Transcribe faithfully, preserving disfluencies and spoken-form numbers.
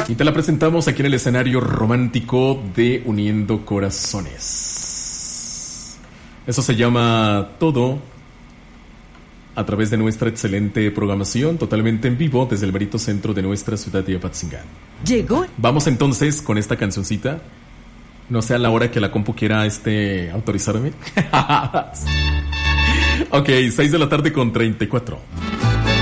Y te la presentamos aquí en el escenario romántico de Uniendo Corazones. Eso se llama Todo, a través de nuestra excelente programación, totalmente en vivo desde el merito centro de nuestra ciudad de Apatzingán. Llegó. Vamos entonces con esta cancioncita. No sé a la hora que la compu quiera este, autorizarme. Ok, seis de la tarde con treinta y cuatro.